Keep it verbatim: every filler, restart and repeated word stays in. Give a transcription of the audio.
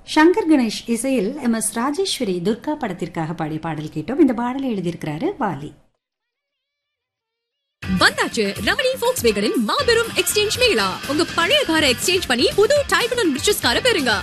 சங்கர் கணேஷ் இசையில் M S Rajeswari Durga படத்திற்காக பாடிய பாடல் கேட்டோம். இந்த பாடலை எழுதியிருக்கிறாரு வாலி. வந்தாச்சு ரமணி ஃபோக்ஸ்வேகனின் மாபெரும் எக்ஸ்சேஞ்ச் மேளா. உங்க பழைய காரை எக்ஸ்சேஞ்ச் பண்ணி புது டைப் அண்ட் ரிச்சஸ் காரை பெறுங்க.